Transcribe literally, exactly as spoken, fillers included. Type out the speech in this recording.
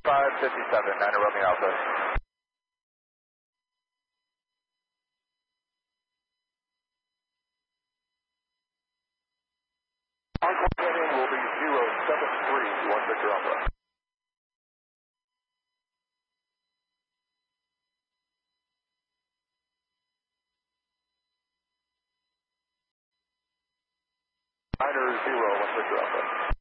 five fifty-seven, Niner Romeo Alpha. Encore heading will be zero seven three one Victor Alpha. Niner zero one Victor Alpha.